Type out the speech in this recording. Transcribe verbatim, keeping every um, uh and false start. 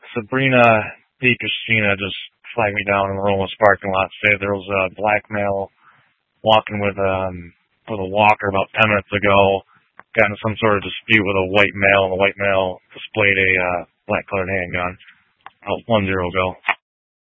Sabrina DeCristina just flagged me down in the Romas parking lot. Said there was a black male walking with um with a walker about ten minutes ago. Got in some sort of dispute with a white male, and the white male displayed a uh, black colored handgun. Oh, one zero go.